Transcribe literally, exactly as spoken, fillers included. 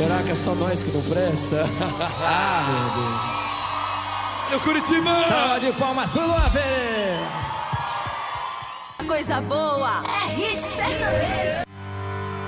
Será que é só nós que não presta? Ah, meu Deus. Meu Curitiba! Salva de palmas pro Love! Coisa boa é hit sertanejo.